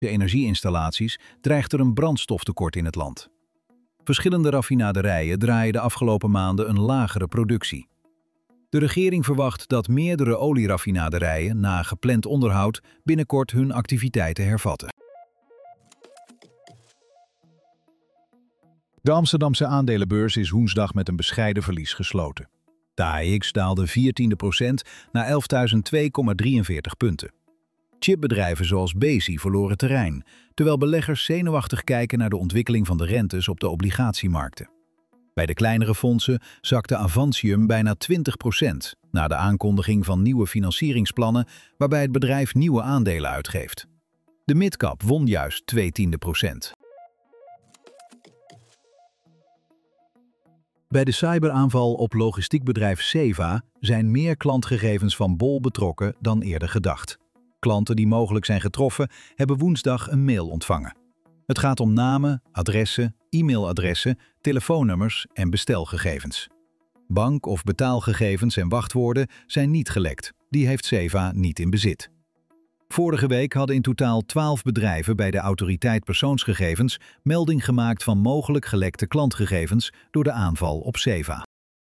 de energieinstallaties, dreigt er een brandstoftekort in het land. Verschillende raffinaderijen draaien de afgelopen maanden een lagere productie. De regering verwacht dat meerdere olieraffinaderijen na gepland onderhoud binnenkort hun activiteiten hervatten. De Amsterdamse aandelenbeurs is woensdag met een bescheiden verlies gesloten. De AEX daalde 0,14% naar 11.002,43 punten. Chipbedrijven zoals Besi verloren terrein, terwijl beleggers zenuwachtig kijken naar de ontwikkeling van de rentes op de obligatiemarkten. Bij de kleinere fondsen zakte Avantium bijna 20% na de aankondiging van nieuwe financieringsplannen waarbij het bedrijf nieuwe aandelen uitgeeft. De midcap won juist 0,2%. Bij de cyberaanval op logistiekbedrijf Ceva zijn meer klantgegevens van Bol betrokken dan eerder gedacht. Klanten die mogelijk zijn getroffen hebben woensdag een mail ontvangen. Het gaat om namen, adressen, e-mailadressen, telefoonnummers en bestelgegevens. Bank- of betaalgegevens en wachtwoorden zijn niet gelekt. Die heeft Ceva niet in bezit. Vorige week hadden in totaal 12 bedrijven bij de Autoriteit Persoonsgegevens melding gemaakt van mogelijk gelekte klantgegevens door de aanval op Ceva.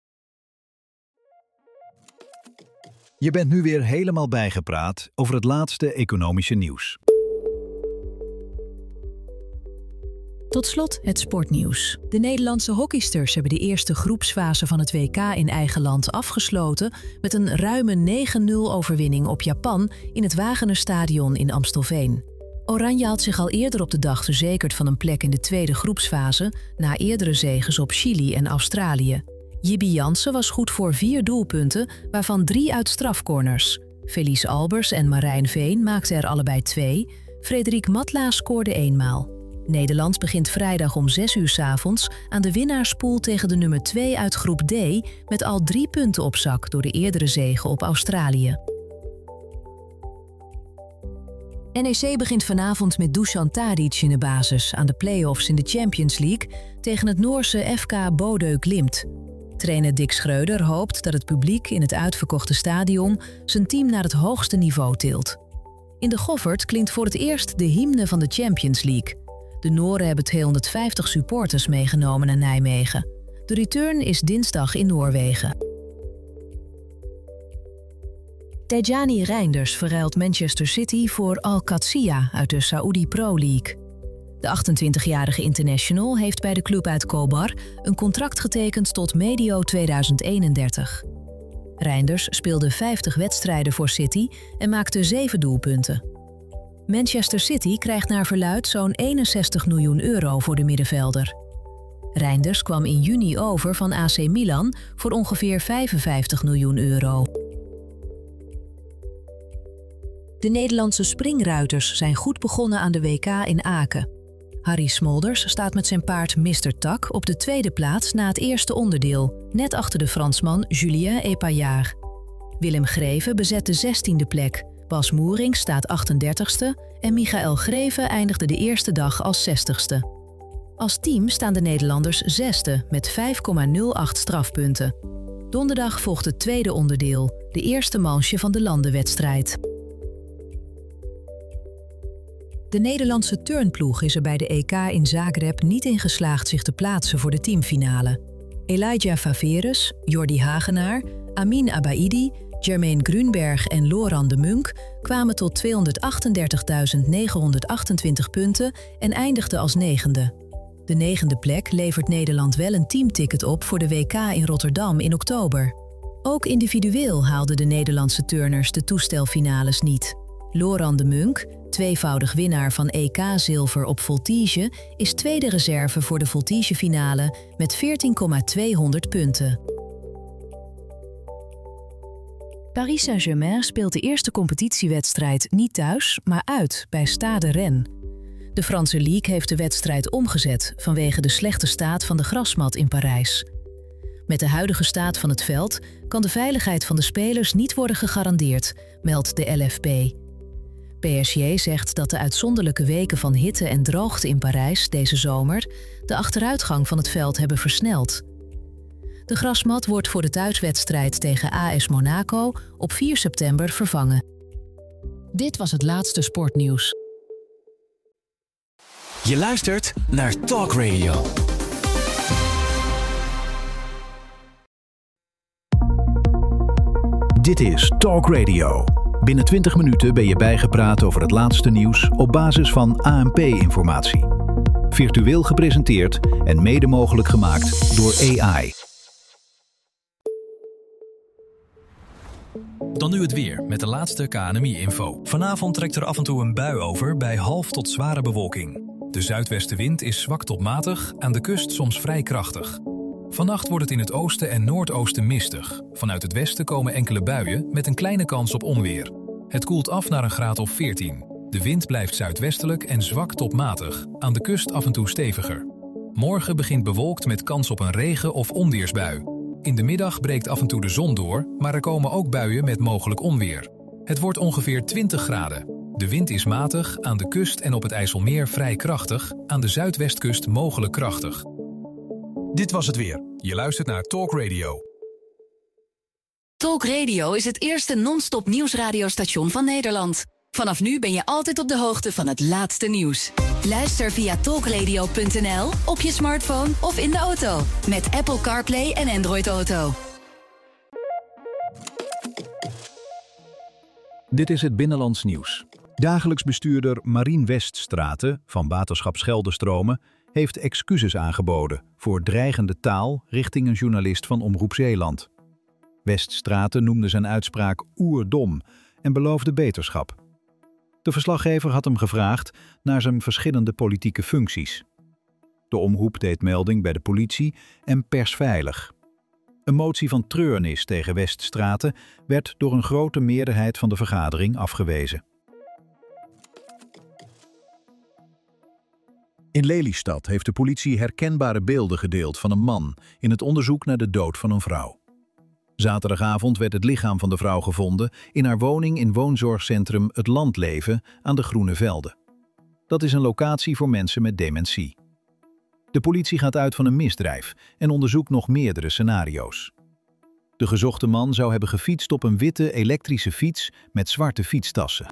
Je bent nu weer helemaal bijgepraat over het laatste economische nieuws. Tot slot het sportnieuws. De Nederlandse hockeysters hebben de eerste groepsfase van het WK in eigen land afgesloten met een ruime 9-0 overwinning op Japan in het Wagener-stadion in Amstelveen. Oranje had zich al eerder op de dag verzekerd van een plek in de tweede groepsfase na eerdere zeges op Chili en Australië. Jibby Jansen was goed voor 4 doelpunten, waarvan 3 uit strafcorners. Felice Albers en Marijn Veen maakten er allebei 2. Frederik Matla scoorde 1 maal. Nederland begint vrijdag om 6 uur 's avonds aan de winnaarspool tegen de nummer 2 uit groep D met al 3 punten op zak door de eerdere zege op Australië. NEC begint vanavond met Dusan Tadic in de basis aan de play-offs in de Champions League tegen het Noorse FK Bodø Glimt. Trainer Dick Schreuder hoopt dat het publiek in het uitverkochte stadion zijn team naar het hoogste niveau tilt. In de Goffert klinkt voor het eerst de hymne van de Champions League. De Noren hebben 250 supporters meegenomen naar Nijmegen. De return is dinsdag in Noorwegen. Tijjani Reinders verruilt Manchester City voor Al-Qadsiya uit de Saudi Pro League. De 28-jarige international heeft bij de club uit Khobar een contract getekend tot medio 2031. Reinders speelde 50 wedstrijden voor City en maakte 7 doelpunten. Manchester City krijgt naar verluidt zo'n 61 miljoen euro voor de middenvelder. Reinders kwam in juni over van AC Milan voor ongeveer 55 miljoen euro. De Nederlandse springruiters zijn goed begonnen aan de WK in Aken. Harry Smolders staat met zijn paard Mr. Tak op de tweede plaats na het eerste onderdeel, net achter de Fransman Julien Epaillard. Willem Greven bezet de 16e plek, Bas Moering staat 38ste en Michael Greven eindigde de eerste dag als 60ste. Als team staan de Nederlanders 6e met 5,08 strafpunten. Donderdag volgt het tweede onderdeel, de eerste manche van de landenwedstrijd. De Nederlandse turnploeg is er bij de EK in Zagreb niet in geslaagd zich te plaatsen voor de teamfinale. Elijah Faveres, Jordi Hagenaar, Amin Abaidi, Jermaine Grunberg en Laurent de Munk kwamen tot 238.928 punten en eindigden als 9e. De 9e plek levert Nederland wel een teamticket op voor de WK in Rotterdam in oktober. Ook individueel haalden de Nederlandse turners de toestelfinales niet. Laurent de Munk, tweevoudig winnaar van EK-zilver op voltige, is tweede reserve voor de voltigefinale met 14,200 punten. Paris Saint-Germain speelt de eerste competitiewedstrijd niet thuis, maar uit bij Stade Rennes. De Franse League heeft de wedstrijd omgezet vanwege de slechte staat van de grasmat in Parijs. Met de huidige staat van het veld kan de veiligheid van de spelers niet worden gegarandeerd, meldt de LFP. PSG zegt dat de uitzonderlijke weken van hitte en droogte in Parijs deze zomer de achteruitgang van het veld hebben versneld. De grasmat wordt voor de thuiswedstrijd tegen AS Monaco op 4 september vervangen. Dit was het laatste sportnieuws. Je luistert naar Talk Radio. Dit is Talk Radio. Binnen 20 minuten ben je bijgepraat over het laatste nieuws op basis van ANP-informatie. Virtueel gepresenteerd en mede mogelijk gemaakt door AI. Dan nu het weer met de laatste KNMI-info. Vanavond trekt er af en toe een bui over bij half tot zware bewolking. De zuidwestenwind is zwak tot matig, aan de kust soms vrij krachtig. Vannacht wordt het in het oosten en noordoosten mistig. Vanuit het westen komen enkele buien met een kleine kans op onweer. Het koelt af naar een graad of 14. De wind blijft zuidwestelijk en zwak tot matig, aan de kust af en toe steviger. Morgen begint bewolkt met kans op een regen- of onweersbui. In de middag breekt af en toe de zon door, maar er komen ook buien met mogelijk onweer. Het wordt ongeveer 20 graden. De wind is matig, aan de kust en op het IJsselmeer vrij krachtig, aan de zuidwestkust mogelijk krachtig. Dit was het weer. Je luistert naar Talk Radio. Talk Radio is het eerste non-stop nieuwsradiostation van Nederland. Vanaf nu ben je altijd op de hoogte van het laatste nieuws. Luister via talkradio.nl, op je smartphone of in de auto. Met Apple CarPlay en Android Auto. Dit is het Binnenlands Nieuws. Dagelijks bestuurder Marien Weststraten van Waterschap Scheldestromen heeft excuses aangeboden voor dreigende taal richting een journalist van Omroep Zeeland. Weststraten noemde zijn uitspraak oerdom en beloofde beterschap. De verslaggever had hem gevraagd naar zijn verschillende politieke functies. De omroep deed melding bij de politie en Persveilig. Een motie van treurnis tegen Weststraten werd door een grote meerderheid van de vergadering afgewezen. In Lelystad heeft de politie herkenbare beelden gedeeld van een man in het onderzoek naar de dood van een vrouw. Zaterdagavond werd het lichaam van de vrouw gevonden in haar woning in woonzorgcentrum Het Landleven aan de Groene Velden. Dat is een locatie voor mensen met dementie. De politie gaat uit van een misdrijf en onderzoekt nog meerdere scenario's. De gezochte man zou hebben gefietst op een witte elektrische fiets met zwarte fietstassen.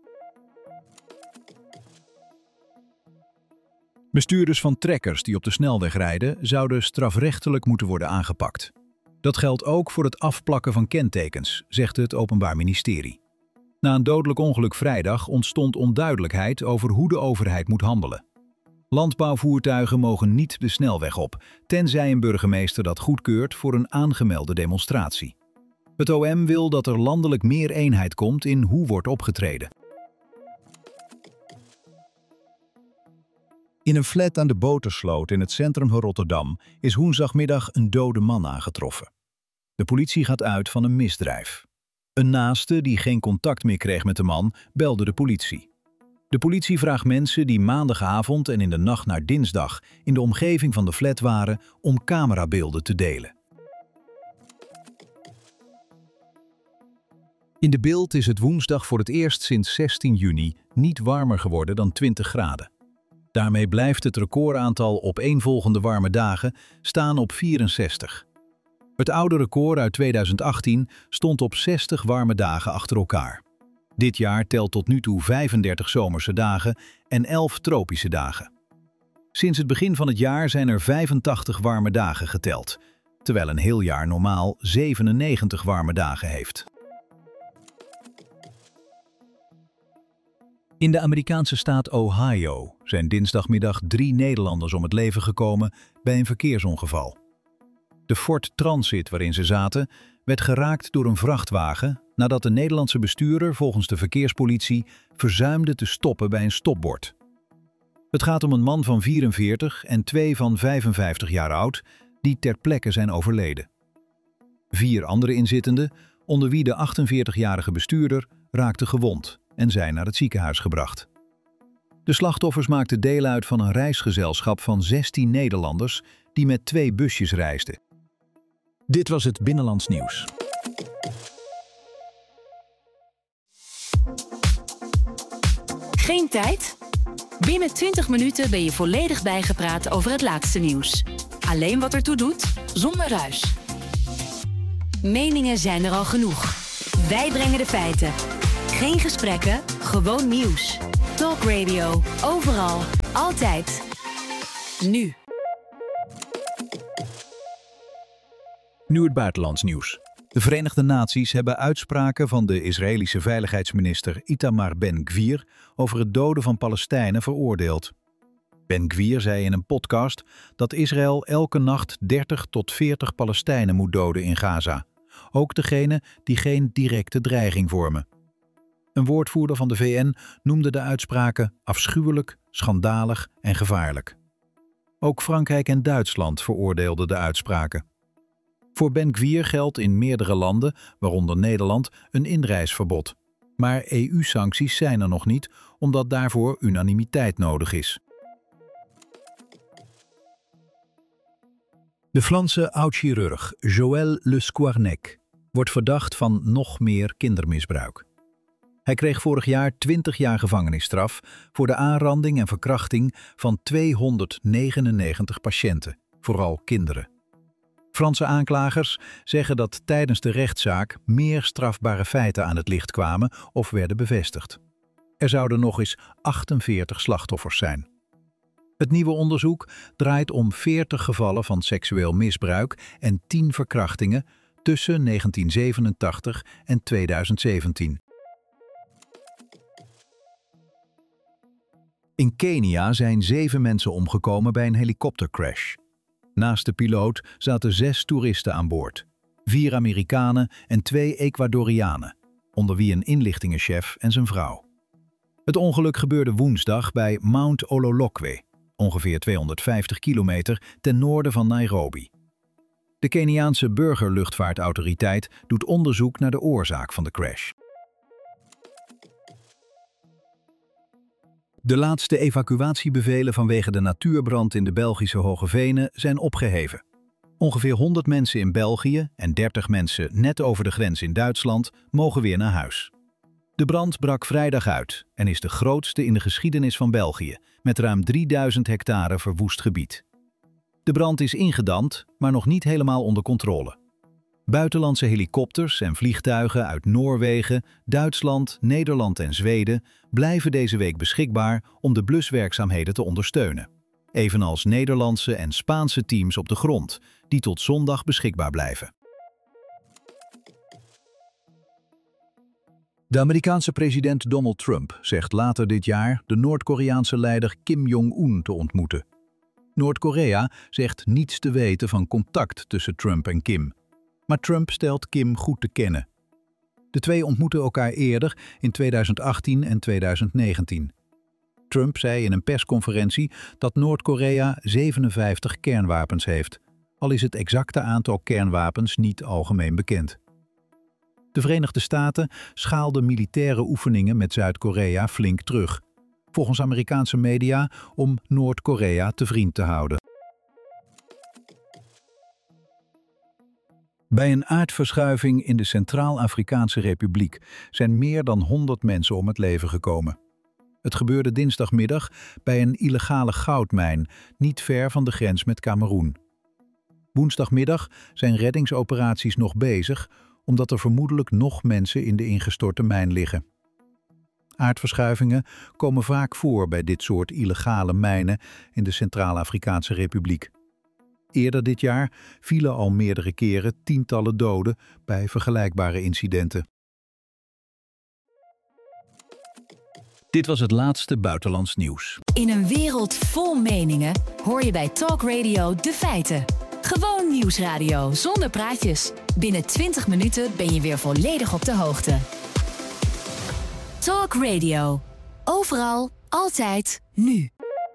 Bestuurders van trekkers die op de snelweg rijden zouden strafrechtelijk moeten worden aangepakt. Dat geldt ook voor het afplakken van kentekens, zegt het Openbaar Ministerie. Na een dodelijk ongeluk vrijdag ontstond onduidelijkheid over hoe de overheid moet handelen. Landbouwvoertuigen mogen niet de snelweg op, tenzij een burgemeester dat goedkeurt voor een aangemelde demonstratie. Het OM wil dat er landelijk meer eenheid komt in hoe wordt opgetreden. In een flat aan de Botersloot in het centrum van Rotterdam is woensdagmiddag een dode man aangetroffen. De politie gaat uit van een misdrijf. Een naaste die geen contact meer kreeg met de man belde de politie. De politie vraagt mensen die maandagavond en in de nacht naar dinsdag in de omgeving van de flat waren om camerabeelden te delen. In de beeld is het woensdag voor het eerst sinds 16 juni niet warmer geworden dan 20 graden. Daarmee blijft het recordaantal opeenvolgende warme dagen staan op 64. Het oude record uit 2018 stond op 60 warme dagen achter elkaar. Dit jaar telt tot nu toe 35 zomerse dagen en 11 tropische dagen. Sinds het begin van het jaar zijn er 85 warme dagen geteld, terwijl een heel jaar normaal 97 warme dagen heeft. In de Amerikaanse staat Ohio zijn dinsdagmiddag 3 Nederlanders om het leven gekomen bij een verkeersongeval. De Ford Transit waarin ze zaten werd geraakt door een vrachtwagen nadat de Nederlandse bestuurder volgens de verkeerspolitie verzuimde te stoppen bij een stopbord. Het gaat om een man van 44 en 2 van 55 jaar oud die ter plekke zijn overleden. 4 andere inzittenden, onder wie de 48-jarige bestuurder, raakten gewond en zijn naar het ziekenhuis gebracht. De slachtoffers maakten deel uit van een reisgezelschap van 16 Nederlanders die met 2 busjes reisden. Dit was het Binnenlands Nieuws. Geen tijd? Binnen 20 minuten ben je volledig bijgepraat over het laatste nieuws. Alleen wat ertoe doet, zonder ruis. Meningen zijn er al genoeg. Wij brengen de feiten. Geen gesprekken, gewoon nieuws. Talk Radio, overal, altijd. nu. Nu het buitenlands nieuws. De Verenigde Naties hebben uitspraken van de Israëlische veiligheidsminister Itamar Ben-Gvir over het doden van Palestijnen veroordeeld. Ben-Gvir zei in een podcast dat Israël elke nacht 30 tot 40 Palestijnen moet doden in Gaza. Ook degenen die geen directe dreiging vormen. Een woordvoerder van de VN noemde de uitspraken afschuwelijk, schandalig en gevaarlijk. Ook Frankrijk en Duitsland veroordeelden de uitspraken. Voor Ben-Gvir geldt in meerdere landen, waaronder Nederland, een inreisverbod. Maar EU-sancties zijn er nog niet, omdat daarvoor unanimiteit nodig is. De Franse oud-chirurg Joël Le Squarnec wordt verdacht van nog meer kindermisbruik. Hij kreeg vorig jaar 20 jaar gevangenisstraf voor de aanranding en verkrachting van 299 patiënten, vooral kinderen. Franse aanklagers zeggen dat tijdens de rechtszaak meer strafbare feiten aan het licht kwamen of werden bevestigd. Er zouden nog eens 48 slachtoffers zijn. Het nieuwe onderzoek draait om 40 gevallen van seksueel misbruik en 10 verkrachtingen tussen 1987 en 2017. In Kenia zijn 7 mensen omgekomen bij een helikoptercrash. Naast de piloot zaten 6 toeristen aan boord. 4 Amerikanen en 2 Ecuadorianen, onder wie een inlichtingenchef en zijn vrouw. Het ongeluk gebeurde woensdag bij Mount Ololokwe, ongeveer 250 kilometer ten noorden van Nairobi. De Keniaanse burgerluchtvaartautoriteit doet onderzoek naar de oorzaak van de crash. De laatste evacuatiebevelen vanwege de natuurbrand in de Belgische Hoge Venen zijn opgeheven. Ongeveer 100 mensen in België en 30 mensen net over de grens in Duitsland mogen weer naar huis. De brand brak vrijdag uit en is de grootste in de geschiedenis van België, met ruim 3000 hectare verwoest gebied. De brand is ingedamd, maar nog niet helemaal onder controle. Buitenlandse helikopters en vliegtuigen uit Noorwegen, Duitsland, Nederland en Zweden blijven deze week beschikbaar om de bluswerkzaamheden te ondersteunen. Evenals Nederlandse en Spaanse teams op de grond, die tot zondag beschikbaar blijven. De Amerikaanse president Donald Trump zegt later dit jaar de Noord-Koreaanse leider Kim Jong-un te ontmoeten. Noord-Korea zegt niets te weten van contact tussen Trump en Kim. Maar Trump stelt Kim goed te kennen. De twee ontmoetten elkaar eerder in 2018 en 2019. Trump zei in een persconferentie dat Noord-Korea 57 kernwapens heeft, al is het exacte aantal kernwapens niet algemeen bekend. De Verenigde Staten schaalden militaire oefeningen met Zuid-Korea flink terug, volgens Amerikaanse media om Noord-Korea te vriend te houden. Bij een aardverschuiving in de Centraal-Afrikaanse Republiek zijn meer dan 100 mensen om het leven gekomen. Het gebeurde dinsdagmiddag bij een illegale goudmijn, niet ver van de grens met Kameroen. Woensdagmiddag zijn reddingsoperaties nog bezig, omdat er vermoedelijk nog mensen in de ingestorte mijn liggen. Aardverschuivingen komen vaak voor bij dit soort illegale mijnen in de Centraal-Afrikaanse Republiek. Eerder dit jaar vielen al meerdere keren tientallen doden bij vergelijkbare incidenten. Dit was het laatste buitenlands nieuws. In een wereld vol meningen hoor je bij Talk Radio de feiten. Gewoon nieuwsradio zonder praatjes. Binnen 20 minuten ben je weer volledig op de hoogte. Talk Radio. Overal, altijd, nu.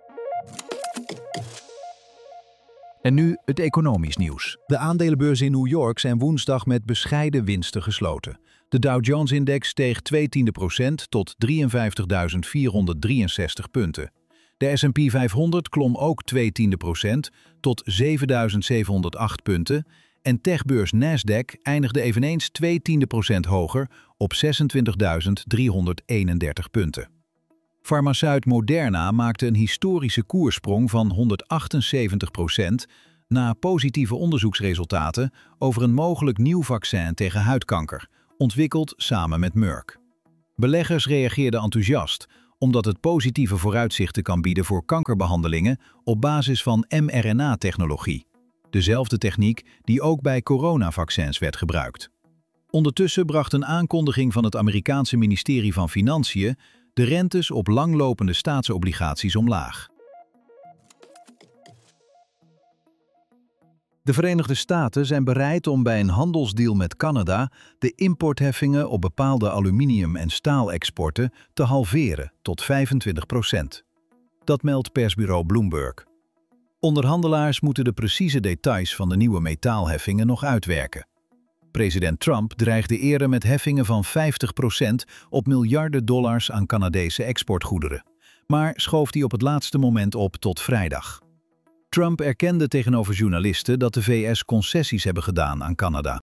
En nu het economisch nieuws. De aandelenbeurzen in New York zijn woensdag met bescheiden winsten gesloten. De Dow Jones-index steeg 0,2% tot 53.463 punten. De S&P 500 klom ook 0,2% tot 7.708 punten en techbeurs Nasdaq eindigde eveneens 0,2% hoger op 26.331 punten. Farmaceut Moderna maakte een historische koerssprong van 178% na positieve onderzoeksresultaten over een mogelijk nieuw vaccin tegen huidkanker, ontwikkeld samen met Merck. Beleggers reageerden enthousiast, omdat het positieve vooruitzichten kan bieden voor kankerbehandelingen op basis van mRNA-technologie, dezelfde techniek die ook bij coronavaccins werd gebruikt. Ondertussen bracht een aankondiging van het Amerikaanse ministerie van Financiën de rentes op langlopende staatsobligaties omlaag. De Verenigde Staten zijn bereid om bij een handelsdeal met Canada de importheffingen op bepaalde aluminium- en staalexporten te halveren tot 25%. Dat meldt persbureau Bloomberg. Onderhandelaars moeten de precieze details van de nieuwe metaalheffingen nog uitwerken. President Trump dreigde eerder met heffingen van 50% op miljarden dollars aan Canadese exportgoederen, maar schoof die op het laatste moment op tot vrijdag. Trump erkende tegenover journalisten dat de VS concessies hebben gedaan aan Canada.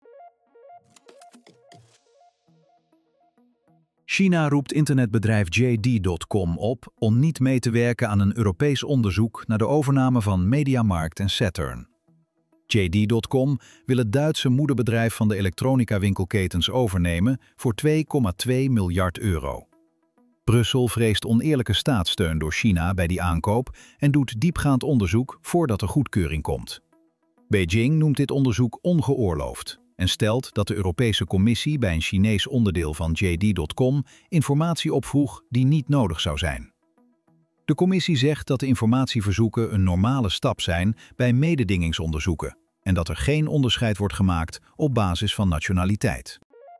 China roept internetbedrijf JD.com op om niet mee te werken aan een Europees onderzoek naar de overname van MediaMarkt en Saturn. JD.com wil het Duitse moederbedrijf van de elektronica-winkelketens overnemen voor €2,2 miljard. Brussel vreest oneerlijke staatssteun door China bij die aankoop en doet diepgaand onderzoek voordat er goedkeuring komt. Beijing noemt dit onderzoek ongeoorloofd en stelt dat de Europese Commissie bij een Chinees onderdeel van JD.com informatie opvroeg die niet nodig zou zijn. De commissie zegt dat de informatieverzoeken een normale stap zijn bij mededingingsonderzoeken en dat er geen onderscheid wordt gemaakt op basis van nationaliteit.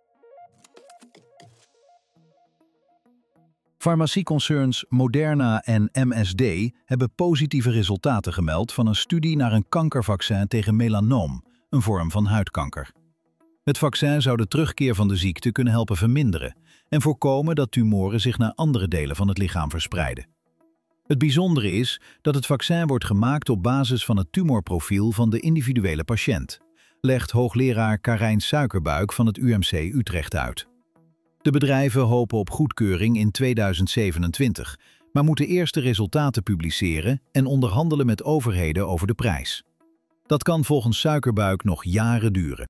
Farmacieconcerns Moderna en MSD hebben positieve resultaten gemeld van een studie naar een kankervaccin tegen melanoom, een vorm van huidkanker. Het vaccin zou de terugkeer van de ziekte kunnen helpen verminderen en voorkomen dat tumoren zich naar andere delen van het lichaam verspreiden. Het bijzondere is dat het vaccin wordt gemaakt op basis van het tumorprofiel van de individuele patiënt, legt hoogleraar Karijn Suikerbuik van het UMC Utrecht uit. De bedrijven hopen op goedkeuring in 2027, maar moeten eerst de resultaten publiceren en onderhandelen met overheden over de prijs. Dat kan volgens Suikerbuik nog jaren duren.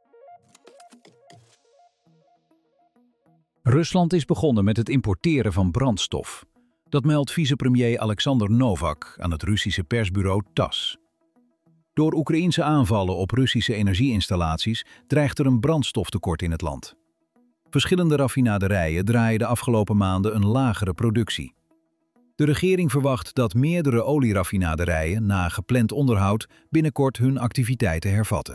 Rusland is begonnen met het importeren van brandstof. Dat meldt vicepremier Alexander Novak aan het Russische persbureau TASS. Door Oekraïense aanvallen op Russische energieinstallaties dreigt er een brandstoftekort in het land. Verschillende raffinaderijen draaien de afgelopen maanden een lagere productie. De regering verwacht dat meerdere olieraffinaderijen na gepland onderhoud binnenkort hun activiteiten hervatten.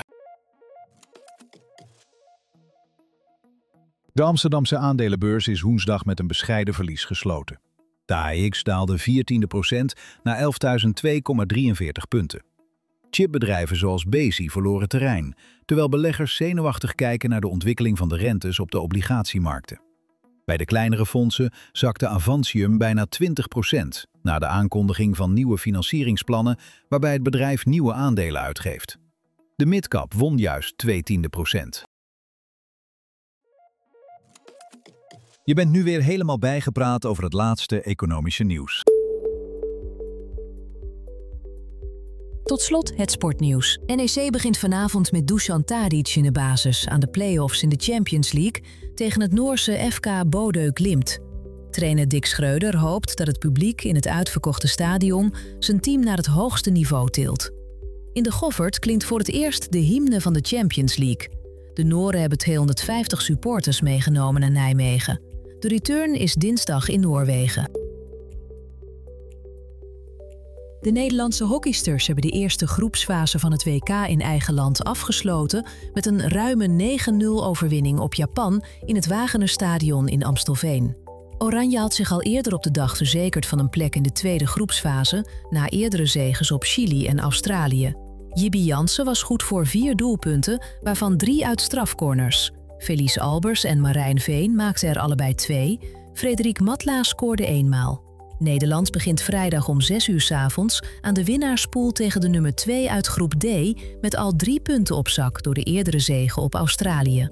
De Amsterdamse aandelenbeurs is woensdag met een bescheiden verlies gesloten. De AEX daalde 14% naar 11.002,43 punten. Chipbedrijven zoals Besi verloren terrein, terwijl beleggers zenuwachtig kijken naar de ontwikkeling van de rentes op de obligatiemarkten. Bij de kleinere fondsen zakte Avantium bijna 20% na de aankondiging van nieuwe financieringsplannen waarbij het bedrijf nieuwe aandelen uitgeeft. De midcap won juist 0,2%. Je bent nu weer helemaal bijgepraat over het laatste economische nieuws. Tot slot het sportnieuws. NEC begint vanavond met Dusan Tadic in de basis aan de play-offs in de Champions League tegen het Noorse FK Bodø Glimt. Trainer Dick Schreuder hoopt dat het publiek in het uitverkochte stadion zijn team naar het hoogste niveau tilt. In de Goffert klinkt voor het eerst de hymne van de Champions League. De Noren hebben 250 supporters meegenomen naar Nijmegen. De return is dinsdag in Noorwegen. De Nederlandse hockeysters hebben de eerste groepsfase van het WK in eigen land afgesloten met een ruime 9-0 overwinning op Japan in het Wagener-stadion in Amstelveen. Oranje had zich al eerder op de dag verzekerd van een plek in de tweede groepsfase na eerdere zeges op Chili en Australië. Jibby Jansen was goed voor 4 doelpunten, waarvan 3 uit strafcorners. Felice Albers en Marijn Veen maakten er allebei 2. Frederik Matla scoorde 1 maal. Nederland begint vrijdag om 6 uur 's avonds aan de winnaarspool tegen de nummer 2 uit groep D met al 3 punten op zak door de eerdere zege op Australië.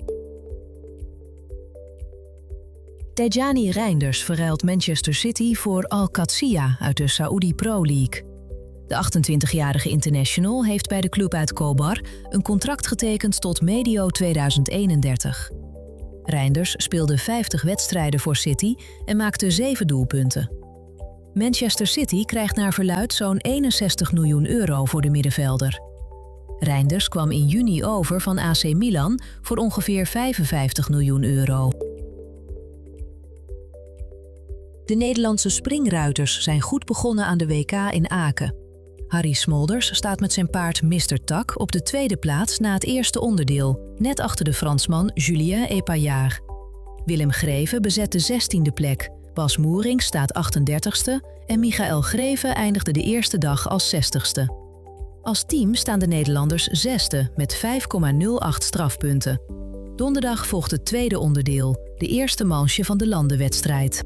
Tijjani Reinders verruilt Manchester City voor Al-Qadsiya uit de Saudi Pro League. De 28-jarige international heeft bij de club uit Khobar een contract getekend tot medio 2031. Reinders speelde 50 wedstrijden voor City en maakte 7 doelpunten. Manchester City krijgt naar verluidt zo'n 61 miljoen euro voor de middenvelder. Reinders kwam in juni over van AC Milan voor ongeveer 55 miljoen euro. De Nederlandse springruiters zijn goed begonnen aan de WK in Aken. Harry Smolders staat met zijn paard Mr. Tak op de tweede plaats na het eerste onderdeel, net achter de Fransman Julien Epaillard. Willem Greven bezet de 16e plek, Bas Moering staat 38ste en Michael Greven eindigde de eerste dag als 60ste. Als team staan de Nederlanders 6e met 5,08 strafpunten. Donderdag volgt het tweede onderdeel, de eerste manche van de landenwedstrijd.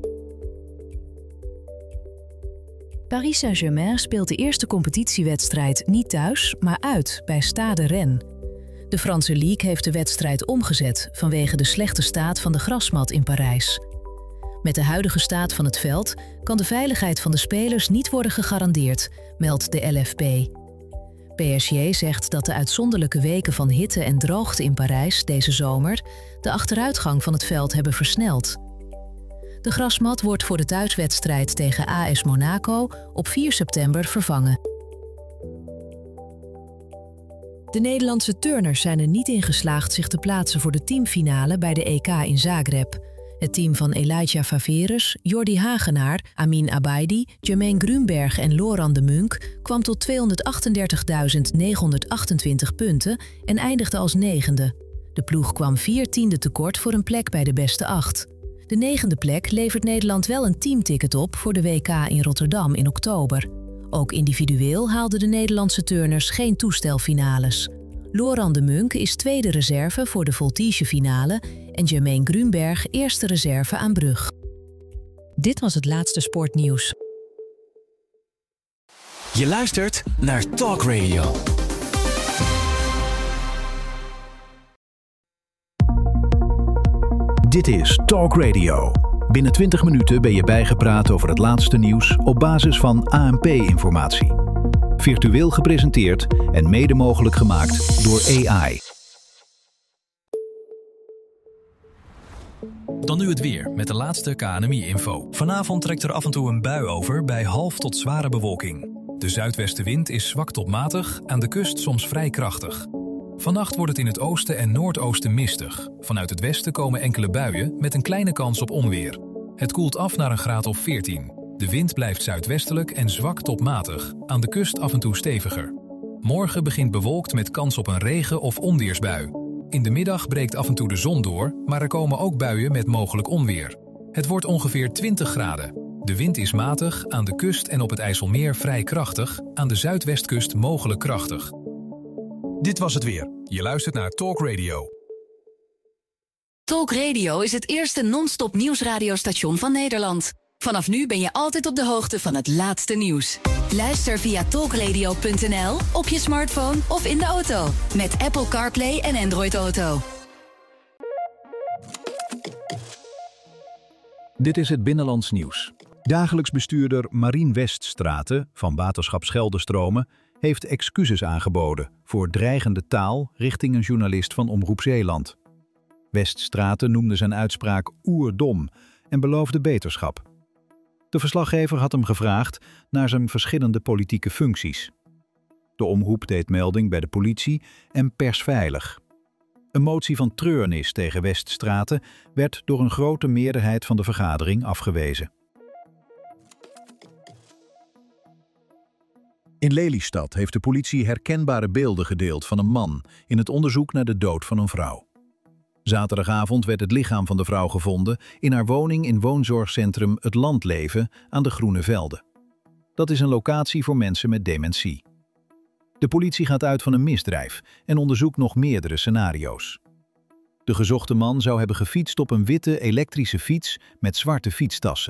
Paris Saint-Germain speelt de eerste competitiewedstrijd niet thuis, maar uit bij Stade Rennes. De Franse League heeft de wedstrijd omgezet vanwege de slechte staat van de grasmat in Parijs. Met de huidige staat van het veld kan de veiligheid van de spelers niet worden gegarandeerd, meldt de LFP. PSG zegt dat de uitzonderlijke weken van hitte en droogte in Parijs deze zomer de achteruitgang van het veld hebben versneld. De grasmat wordt voor de thuiswedstrijd tegen AS Monaco op 4 september vervangen. De Nederlandse turners zijn er niet in geslaagd zich te plaatsen voor de teamfinale bij de EK in Zagreb. Het team van Elijah Faveres, Jordi Hagenaar, Amin Abaidi, Jermaine Grunberg en Laurent de Munk kwam tot 238.928 punten en eindigde als 9e. De ploeg kwam 4/10 tekort voor een plek bij de beste 8. De 9e plek levert Nederland wel een teamticket op voor de WK in Rotterdam in oktober. Ook individueel haalden de Nederlandse turners geen toestelfinales. Laurent de Munk is tweede reserve voor de Voltige-finale en Jermaine Grunberg eerste reserve aan brug. Dit was het laatste sportnieuws. Je luistert naar Talk Radio. Dit is Talk Radio. Binnen 20 minuten ben je bijgepraat over het laatste nieuws op basis van ANP-informatie. Virtueel gepresenteerd en mede mogelijk gemaakt door AI. Dan nu het weer met de laatste KNMI-info. Vanavond trekt er af en toe een bui over bij half tot zware bewolking. De zuidwestenwind is zwak tot matig, aan de kust soms vrij krachtig. Vannacht wordt het in het oosten en noordoosten mistig. Vanuit het westen komen enkele buien met een kleine kans op onweer. Het koelt af naar een graad of 14. De wind blijft zuidwestelijk en zwak tot matig, aan de kust af en toe steviger. Morgen begint bewolkt met kans op een regen- of onweersbui. In de middag breekt af en toe de zon door, maar er komen ook buien met mogelijk onweer. Het wordt ongeveer 20 graden. De wind is matig, aan de kust en op het IJsselmeer vrij krachtig, aan de zuidwestkust mogelijk krachtig. Dit was het weer. Je luistert naar Talk Radio. Talk Radio is het eerste non-stop nieuwsradiostation van Nederland. Vanaf nu ben je altijd op de hoogte van het laatste nieuws. Luister via talkradio.nl, op je smartphone of in de auto. Met Apple CarPlay en Android Auto. Dit is het Binnenlands Nieuws. Dagelijks bestuurder Marien Weststraten van Waterschap Scheldestromen heeft excuses aangeboden voor dreigende taal richting een journalist van Omroep Zeeland. Weststraten noemde zijn uitspraak oerdom en beloofde beterschap. De verslaggever had hem gevraagd naar zijn verschillende politieke functies. De omroep deed melding bij de politie en Persveilig. Een motie van treurnis tegen Weststraten werd door een grote meerderheid van de vergadering afgewezen. In Lelystad heeft de politie herkenbare beelden gedeeld van een man in het onderzoek naar de dood van een vrouw. Zaterdagavond werd het lichaam van de vrouw gevonden in haar woning in woonzorgcentrum Het Landleven aan de Groene Velden. Dat is een locatie voor mensen met dementie. De politie gaat uit van een misdrijf en onderzoekt nog meerdere scenario's. De gezochte man zou hebben gefietst op een witte elektrische fiets met zwarte fietstassen.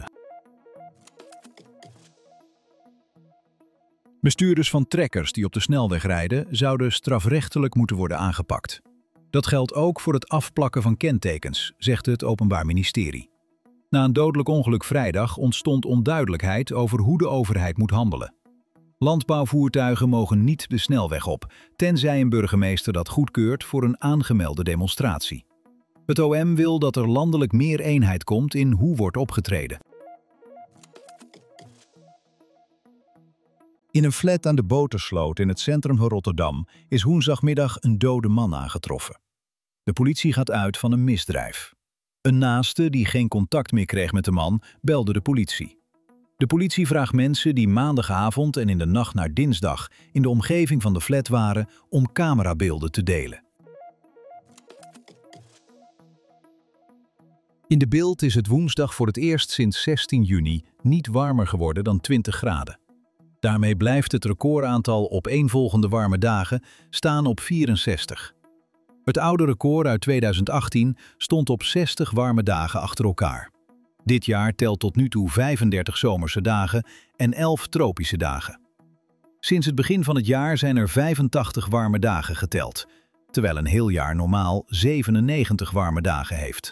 Bestuurders van trekkers die op de snelweg rijden zouden strafrechtelijk moeten worden aangepakt. Dat geldt ook voor het afplakken van kentekens, zegt het Openbaar Ministerie. Na een dodelijk ongeluk vrijdag ontstond onduidelijkheid over hoe de overheid moet handelen. Landbouwvoertuigen mogen niet de snelweg op, tenzij een burgemeester dat goedkeurt voor een aangemelde demonstratie. Het OM wil dat er landelijk meer eenheid komt in hoe wordt opgetreden. In een flat aan de Botersloot in het centrum van Rotterdam is woensdagmiddag een dode man aangetroffen. De politie gaat uit van een misdrijf. Een naaste die geen contact meer kreeg met de man, belde de politie. De politie vraagt mensen die maandagavond en in de nacht naar dinsdag in de omgeving van de flat waren om camerabeelden te delen. In de beeld is het woensdag voor het eerst sinds 16 juni niet warmer geworden dan 20 graden. Daarmee blijft het recordaantal opeenvolgende warme dagen staan op 64. Het oude record uit 2018 stond op 60 warme dagen achter elkaar. Dit jaar telt tot nu toe 35 zomerse dagen en 11 tropische dagen. Sinds het begin van het jaar zijn er 85 warme dagen geteld, terwijl een heel jaar normaal 97 warme dagen heeft.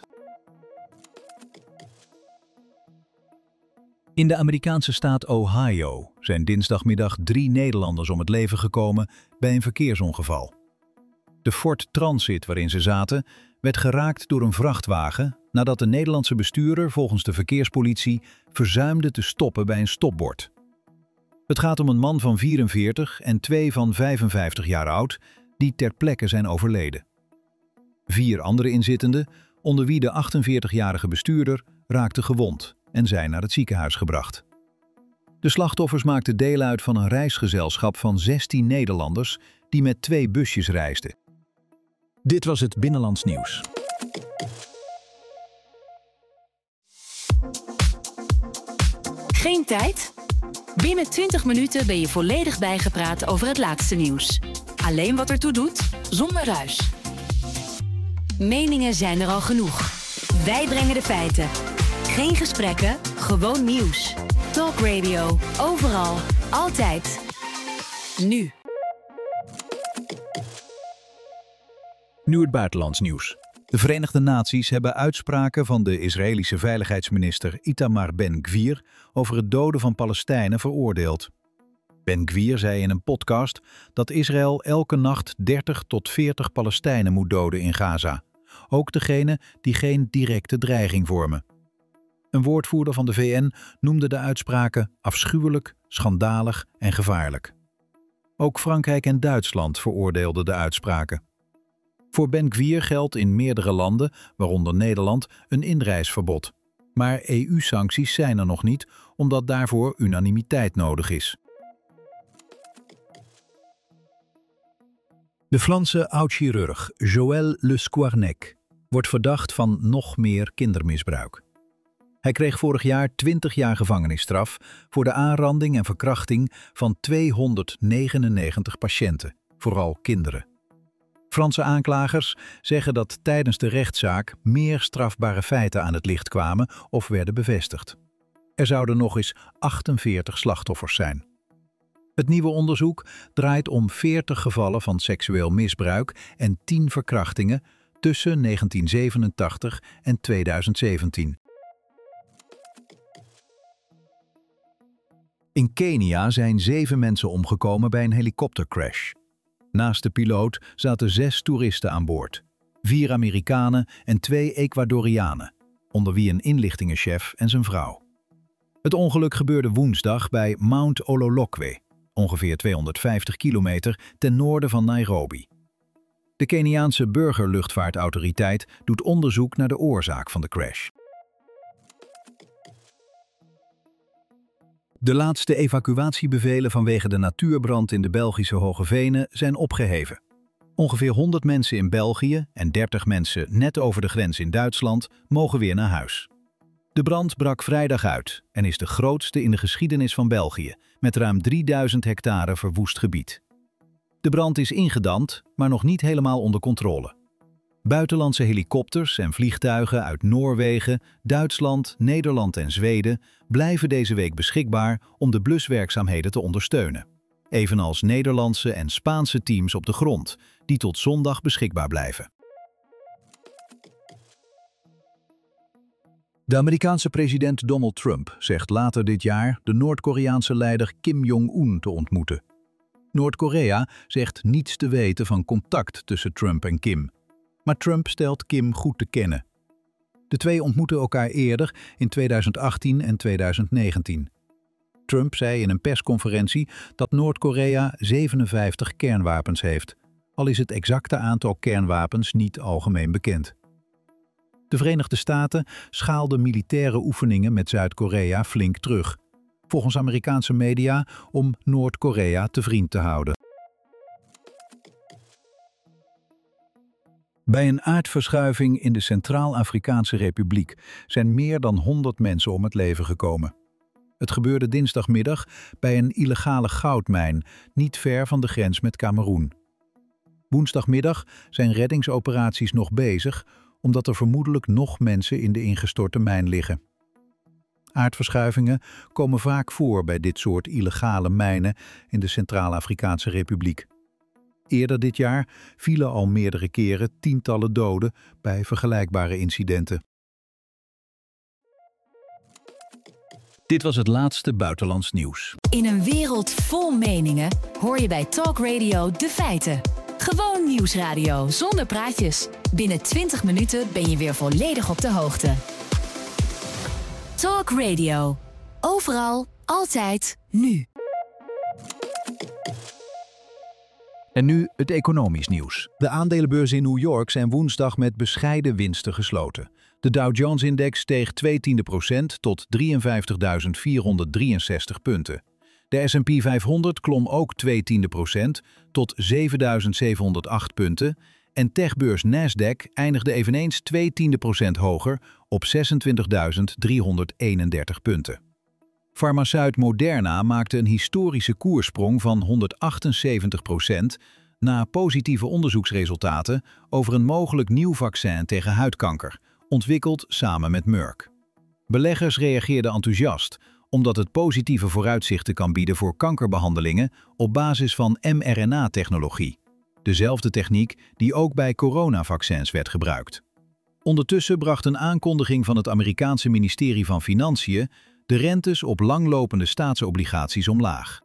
In de Amerikaanse staat Ohio zijn dinsdagmiddag 3 Nederlanders om het leven gekomen bij een verkeersongeval. De Ford Transit waarin ze zaten werd geraakt door een vrachtwagen nadat de Nederlandse bestuurder volgens de verkeerspolitie verzuimde te stoppen bij een stopbord. Het gaat om een man van 44 en 2 van 55 jaar oud die ter plekke zijn overleden. 4 andere inzittenden, onder wie de 48-jarige bestuurder, raakten gewond en zijn naar het ziekenhuis gebracht. De slachtoffers maakten deel uit van een reisgezelschap van 16 Nederlanders die met 2 busjes reisden. Dit was het Binnenlands Nieuws. Geen tijd? Binnen 20 minuten ben je volledig bijgepraat over het laatste nieuws. Alleen wat ertoe doet, zonder ruis. Meningen zijn er al genoeg. Wij brengen de feiten. Geen gesprekken, gewoon nieuws. Talk Radio, overal, altijd. Nu. Nu het buitenlands nieuws. De Verenigde Naties hebben uitspraken van de Israëlische veiligheidsminister Itamar Ben-Gvir over het doden van Palestijnen veroordeeld. Ben-Gvir zei in een podcast dat Israël elke nacht 30 tot 40 Palestijnen moet doden in Gaza. Ook degenen die geen directe dreiging vormen. Een woordvoerder van de VN noemde de uitspraken afschuwelijk, schandalig en gevaarlijk. Ook Frankrijk en Duitsland veroordeelden de uitspraken. Voor Ben-Gvir geldt in meerdere landen, waaronder Nederland, een inreisverbod. Maar EU-sancties zijn er nog niet, omdat daarvoor unanimiteit nodig is. De Franse oud-chirurg Joël Le Squarnec wordt verdacht van nog meer kindermisbruik. Hij kreeg vorig jaar 20 jaar gevangenisstraf voor de aanranding en verkrachting van 299 patiënten, vooral kinderen. Franse aanklagers zeggen dat tijdens de rechtszaak meer strafbare feiten aan het licht kwamen of werden bevestigd. Er zouden nog eens 48 slachtoffers zijn. Het nieuwe onderzoek draait om 40 gevallen van seksueel misbruik en 10 verkrachtingen tussen 1987 en 2017. In Kenia zijn 7 mensen omgekomen bij een helikoptercrash. Naast de piloot zaten 6 toeristen aan boord. 4 Amerikanen en 2 Ecuadorianen, onder wie een inlichtingenchef en zijn vrouw. Het ongeluk gebeurde woensdag bij Mount Ololokwe, ongeveer 250 kilometer ten noorden van Nairobi. De Keniaanse burgerluchtvaartautoriteit doet onderzoek naar de oorzaak van de crash. De laatste evacuatiebevelen vanwege de natuurbrand in de Belgische Hoge Venen zijn opgeheven. Ongeveer 100 mensen in België en 30 mensen net over de grens in Duitsland mogen weer naar huis. De brand brak vrijdag uit en is de grootste in de geschiedenis van België, met ruim 3000 hectare verwoest gebied. De brand is ingedamd, maar nog niet helemaal onder controle. Buitenlandse helikopters en vliegtuigen uit Noorwegen, Duitsland, Nederland en Zweden blijven deze week beschikbaar om de bluswerkzaamheden te ondersteunen. Evenals Nederlandse en Spaanse teams op de grond, die tot zondag beschikbaar blijven. De Amerikaanse president Donald Trump zegt later dit jaar de Noord-Koreaanse leider Kim Jong-un te ontmoeten. Noord-Korea zegt niets te weten van contact tussen Trump en Kim. Maar Trump stelt Kim goed te kennen. De twee ontmoetten elkaar eerder in 2018 en 2019. Trump zei in een persconferentie dat Noord-Korea 57 kernwapens heeft, al is het exacte aantal kernwapens niet algemeen bekend. De Verenigde Staten schaalden militaire oefeningen met Zuid-Korea flink terug, volgens Amerikaanse media om Noord-Korea te vriend te houden. Bij een aardverschuiving in de Centraal-Afrikaanse Republiek zijn meer dan 100 mensen om het leven gekomen. Het gebeurde dinsdagmiddag bij een illegale goudmijn, niet ver van de grens met Kameroen. Woensdagmiddag zijn reddingsoperaties nog bezig, omdat er vermoedelijk nog mensen in de ingestorte mijn liggen. Aardverschuivingen komen vaak voor bij dit soort illegale mijnen in de Centraal-Afrikaanse Republiek. Eerder dit jaar vielen al meerdere keren tientallen doden bij vergelijkbare incidenten. Dit was het laatste buitenlands nieuws. In een wereld vol meningen hoor je bij Talk Radio de feiten. Gewoon nieuwsradio zonder praatjes. Binnen 20 minuten ben je weer volledig op de hoogte. Talk Radio. Overal, altijd, nu. En nu het economisch nieuws. De aandelenbeurzen in New York zijn woensdag met bescheiden winsten gesloten. De Dow Jones-index steeg 0,2% tot 53.463 punten. De S&P 500 klom ook 0,2% tot 7.708 punten en techbeurs Nasdaq eindigde eveneens 0,2% hoger op 26.331 punten. Farmaceut Moderna maakte een historische koerssprong van 178% na positieve onderzoeksresultaten over een mogelijk nieuw vaccin tegen huidkanker, ontwikkeld samen met Merck. Beleggers reageerden enthousiast, omdat het positieve vooruitzichten kan bieden voor kankerbehandelingen op basis van mRNA-technologie, dezelfde techniek die ook bij coronavaccins werd gebruikt. Ondertussen bracht een aankondiging van het Amerikaanse ministerie van Financiën de rentes op langlopende staatsobligaties omlaag.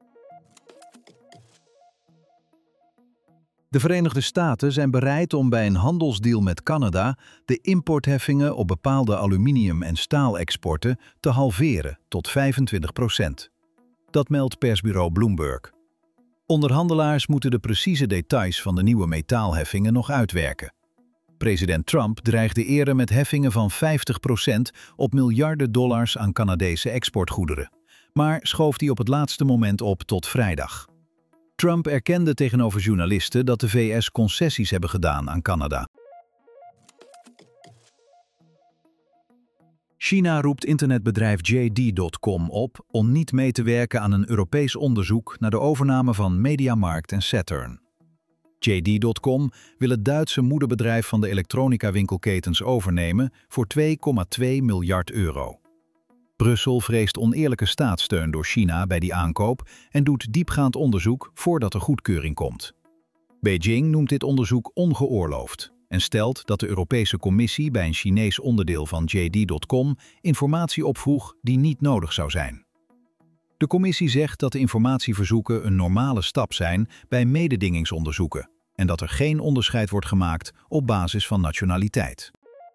De Verenigde Staten zijn bereid om bij een handelsdeal met Canada de importheffingen op bepaalde aluminium- en staalexporten te halveren tot 25%. Dat meldt persbureau Bloomberg. Onderhandelaars moeten de precieze details van de nieuwe metaalheffingen nog uitwerken. President Trump dreigde eerder met heffingen van 50% op miljarden dollars aan Canadese exportgoederen, maar schoof die op het laatste moment op tot vrijdag. Trump erkende tegenover journalisten dat de VS concessies hebben gedaan aan Canada. China roept internetbedrijf JD.com op om niet mee te werken aan een Europees onderzoek naar de overname van MediaMarkt en Saturn. JD.com wil het Duitse moederbedrijf van de elektronica-winkelketens overnemen voor €2,2 miljard. Brussel vreest oneerlijke staatssteun door China bij die aankoop en doet diepgaand onderzoek voordat er goedkeuring komt. Beijing noemt dit onderzoek ongeoorloofd en stelt dat de Europese Commissie bij een Chinees onderdeel van JD.com informatie opvroeg die niet nodig zou zijn. De commissie zegt dat de informatieverzoeken een normale stap zijn bij mededingingsonderzoeken en dat er geen onderscheid wordt gemaakt op basis van nationaliteit.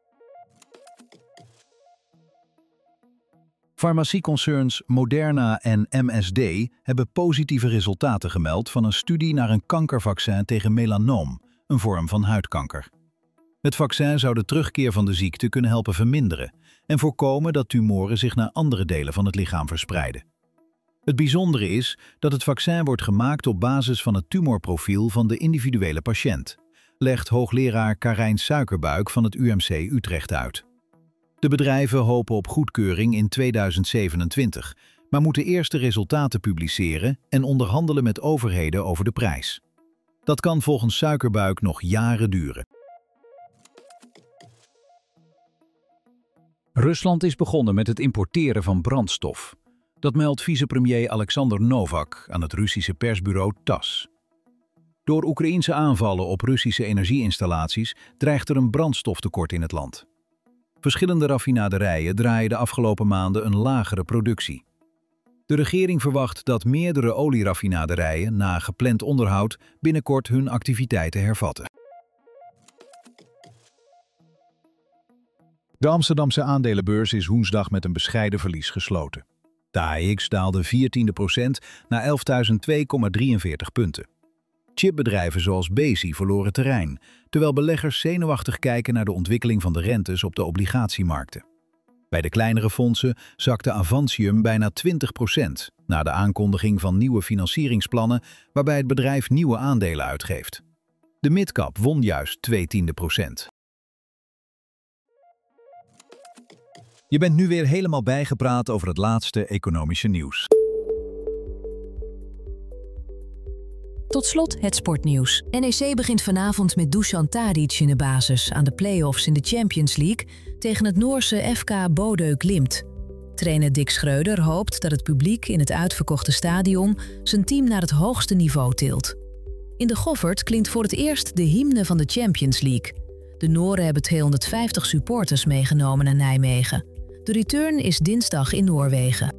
Farmacieconcerns Moderna en MSD hebben positieve resultaten gemeld van een studie naar een kankervaccin tegen melanoom, een vorm van huidkanker. Het vaccin zou de terugkeer van de ziekte kunnen helpen verminderen en voorkomen dat tumoren zich naar andere delen van het lichaam verspreiden. Het bijzondere is dat het vaccin wordt gemaakt op basis van het tumorprofiel van de individuele patiënt, legt hoogleraar Karijn Suikerbuik van het UMC Utrecht uit. De bedrijven hopen op goedkeuring in 2027, maar moeten eerst de resultaten publiceren en onderhandelen met overheden over de prijs. Dat kan volgens Suikerbuik nog jaren duren. Rusland is begonnen met het importeren van brandstof. Dat meldt vicepremier Alexander Novak aan het Russische persbureau TASS. Door Oekraïense aanvallen op Russische energieinstallaties dreigt er een brandstoftekort in het land. Verschillende raffinaderijen draaien de afgelopen maanden een lagere productie. De regering verwacht dat meerdere olieraffinaderijen na gepland onderhoud binnenkort hun activiteiten hervatten. De Amsterdamse aandelenbeurs is woensdag met een bescheiden verlies gesloten. De AEX daalde 0,14% naar 11.002,43 punten. Chipbedrijven zoals Besi verloren terrein, terwijl beleggers zenuwachtig kijken naar de ontwikkeling van de rentes op de obligatiemarkten. Bij de kleinere fondsen zakte Avantium bijna 20% na de aankondiging van nieuwe financieringsplannen waarbij het bedrijf nieuwe aandelen uitgeeft. De midcap won juist 0,2%. Je bent nu weer helemaal bijgepraat over het laatste economische nieuws. Tot slot het sportnieuws. NEC begint vanavond met Dusan Tadic in de basis aan de play-offs in de Champions League tegen het Noorse FK Bodø Glimt. Trainer Dick Schreuder hoopt dat het publiek in het uitverkochte stadion zijn team naar het hoogste niveau tilt. In de Goffert klinkt voor het eerst de hymne van de Champions League. De Noren hebben 250 supporters meegenomen naar Nijmegen. De return is dinsdag in Noorwegen.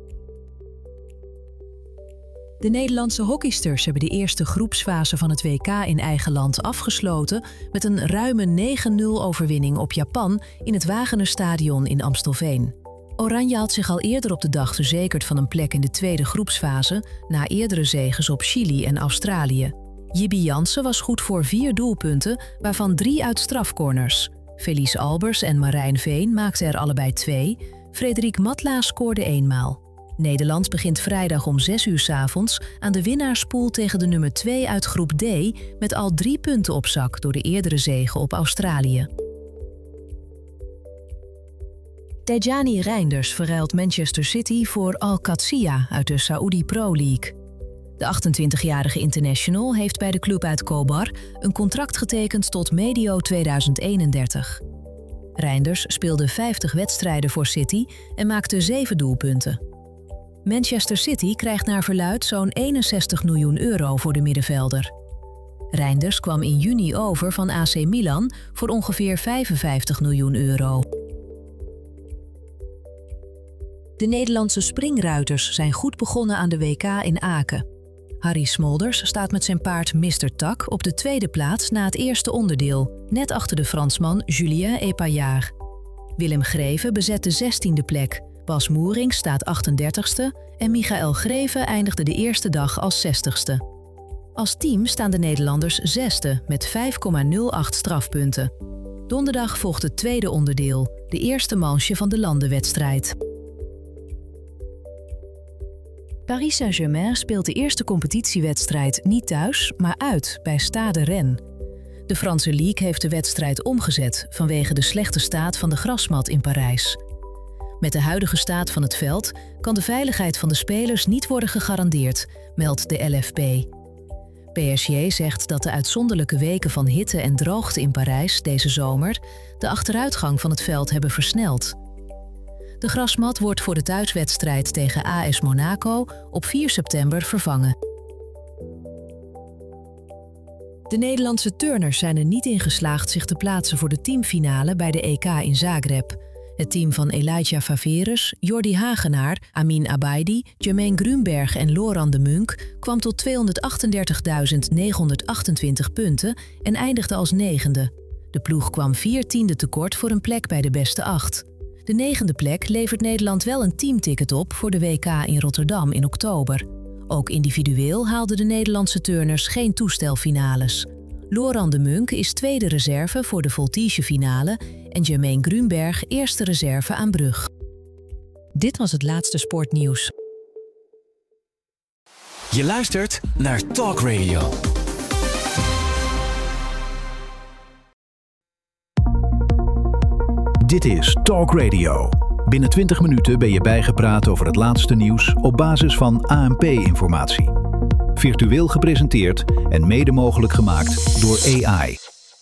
De Nederlandse hockeysters hebben de eerste groepsfase van het WK in eigen land afgesloten met een ruime 9-0 overwinning op Japan in het Wagener-stadion in Amstelveen. Oranje had zich al eerder op de dag verzekerd van een plek in de tweede groepsfase na eerdere zeges op Chili en Australië. Jibby Jansen was goed voor 4 doelpunten, waarvan 3 uit strafcorners. Felice Albers en Marijn Veen maakten er allebei 2. Frederik Matla scoorde 1 maal. Nederland begint vrijdag om 6 uur 's avonds aan de winnaarspool tegen de nummer 2 uit groep D met al 3 punten op zak door de eerdere zege op Australië. Tijjani Reinders verruilt Manchester City voor Al-Qadsiya uit de Saudi Pro League. De 28-jarige international heeft bij de club uit Khobar een contract getekend tot medio 2031. Reinders speelde 50 wedstrijden voor City en maakte 7 doelpunten. Manchester City krijgt naar verluidt zo'n 61 miljoen euro voor de middenvelder. Reinders kwam in juni over van AC Milan voor ongeveer 55 miljoen euro. De Nederlandse springruiters zijn goed begonnen aan de WK in Aken. Harry Smolders staat met zijn paard Mr. Tak op de tweede plaats na het eerste onderdeel, net achter de Fransman Julien Epaillard. Willem Greven bezet de 16e plek, Bas Moering staat 38ste en Michael Greven eindigde de eerste dag als 60ste. Als team staan de Nederlanders 6e met 5,08 strafpunten. Donderdag volgt het tweede onderdeel, de eerste manche van de landenwedstrijd. Paris Saint-Germain speelt de eerste competitiewedstrijd niet thuis, maar uit bij Stade Rennes. De Franse League heeft de wedstrijd omgezet vanwege de slechte staat van de grasmat in Parijs. Met de huidige staat van het veld kan de veiligheid van de spelers niet worden gegarandeerd, meldt de LFP. PSG zegt dat de uitzonderlijke weken van hitte en droogte in Parijs deze zomer de achteruitgang van het veld hebben versneld. De grasmat wordt voor de thuiswedstrijd tegen AS Monaco op 4 september vervangen. De Nederlandse turners zijn er niet in geslaagd zich te plaatsen voor de teamfinale bij de EK in Zagreb. Het team van Elijah Faverus, Jordi Hagenaar, Amin Abaidi, Jermaine Grunberg en Laurent de Munk kwam tot 238.928 punten en eindigde als 9e. De ploeg kwam 4/10 tekort voor een plek bij de beste 8. De 9e plek levert Nederland wel een teamticket op voor de WK in Rotterdam in oktober. Ook individueel haalden de Nederlandse turners geen toestelfinales. Laurent de Munk is tweede reserve voor de voltigefinale en Jermaine Grunberg eerste reserve aan brug. Dit was het laatste sportnieuws. Je luistert naar Talk Radio. Dit is Talk Radio. Binnen 20 minuten ben je bijgepraat over het laatste nieuws op basis van ANP-informatie. Virtueel gepresenteerd en mede mogelijk gemaakt door AI.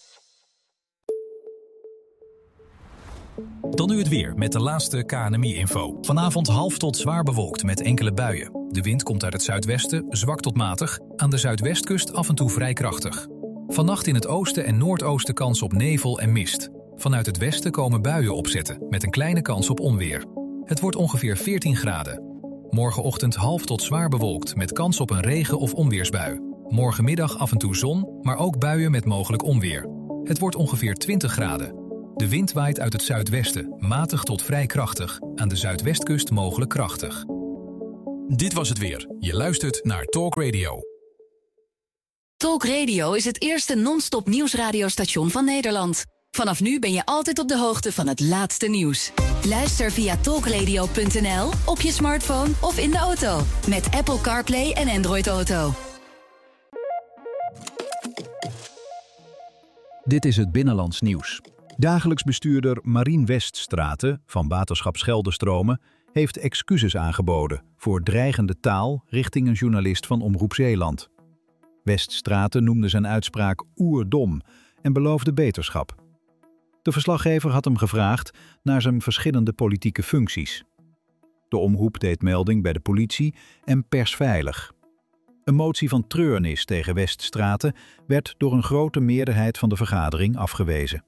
Dan nu het weer met de laatste KNMI-info. Vanavond half tot zwaar bewolkt met enkele buien. De wind komt uit het zuidwesten, zwak tot matig. Aan de zuidwestkust af en toe vrij krachtig. Vannacht in het oosten en noordoosten kans op nevel en mist. Vanuit het westen komen buien opzetten met een kleine kans op onweer. Het wordt ongeveer 14 graden. Morgenochtend half tot zwaar bewolkt met kans op een regen- of onweersbui. Morgenmiddag af en toe zon, maar ook buien met mogelijk onweer. Het wordt ongeveer 20 graden. De wind waait uit het zuidwesten, matig tot vrij krachtig. Aan de zuidwestkust mogelijk krachtig. Dit was het weer. Je luistert naar Talk Radio. Talk Radio is het eerste non-stop nieuwsradiostation van Nederland. Vanaf nu ben je altijd op de hoogte van het laatste nieuws. Luister via talkradio.nl, op je smartphone of in de auto. Met Apple CarPlay en Android Auto. Dit is het Binnenlands Nieuws. Dagelijks bestuurder Marien Weststraten van Waterschap Scheldestromen heeft excuses aangeboden voor dreigende taal richting een journalist van Omroep Zeeland. Weststraten noemde zijn uitspraak oerdom en beloofde beterschap. De verslaggever had hem gevraagd naar zijn verschillende politieke functies. De omroep deed melding bij de politie en Persveilig. Een motie van treurnis tegen Weststraten werd door een grote meerderheid van de vergadering afgewezen.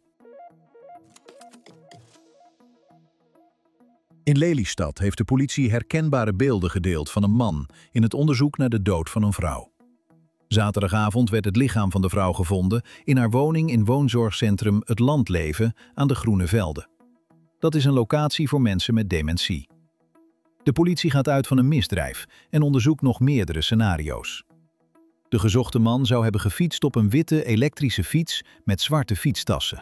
In Lelystad heeft de politie herkenbare beelden gedeeld van een man in het onderzoek naar de dood van een vrouw. Zaterdagavond werd het lichaam van de vrouw gevonden in haar woning in woonzorgcentrum Het Landleven aan de Groene Velden. Dat is een locatie voor mensen met dementie. De politie gaat uit van een misdrijf en onderzoekt nog meerdere scenario's. De gezochte man zou hebben gefietst op een witte elektrische fiets met zwarte fietstassen.